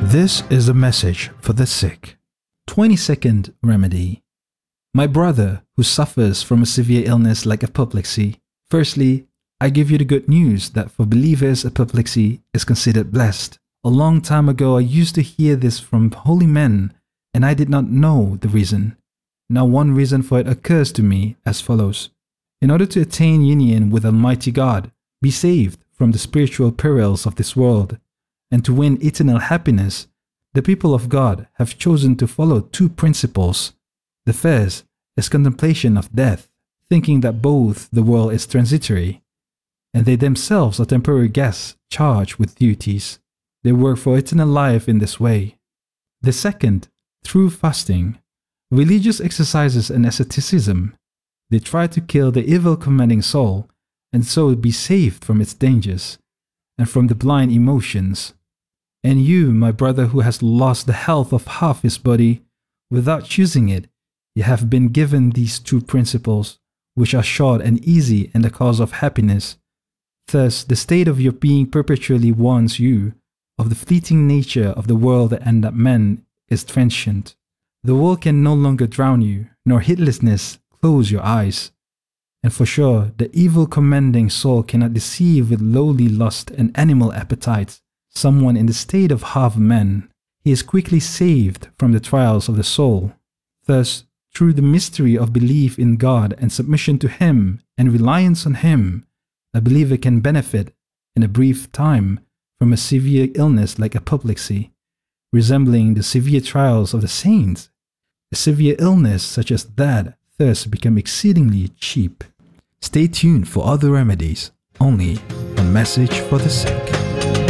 This is a message for the sick. 22nd remedy. My brother who suffers from a severe illness like apoplexy, firstly, I give you the good news that for believers apoplexy is considered blessed. A long time ago I used to hear this from holy men and I did not know the reason. Now one reason for it occurs to me as follows. In order to attain union with Almighty God, be saved from the spiritual perils of this world, and to win eternal happiness, the people of God have chosen to follow two principles. The first is contemplation of death, thinking that both the world is transitory, and they themselves are temporary guests charged with duties. They work for eternal life in this way. The second, through fasting, religious exercises and asceticism, they try to kill the evil commanding soul and so be saved from its dangers and from the blind emotions. And you, my brother who has lost the health of half his body, without choosing it, you have been given these two principles, which are short and easy and the cause of happiness. Thus, the state of your being perpetually warns you of the fleeting nature of the world and that man is transient. The world can no longer drown you, nor heedlessness close your eyes. And for sure, the evil commanding soul cannot deceive with lowly lust and animal appetites someone in the state of half man. He is quickly saved from the trials of the soul. Thus, through the mystery of belief in God and submission to Him and reliance on Him, a believer can benefit in a brief time from a severe illness like apoplexy, resembling the severe trials of the saints. A severe illness such as that thus become exceedingly cheap. Stay tuned for other remedies, only on Message for the Sick.